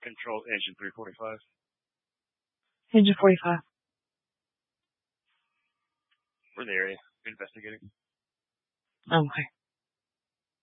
Control engine 345. Engine 45. We're in the area. Investigating. Okay.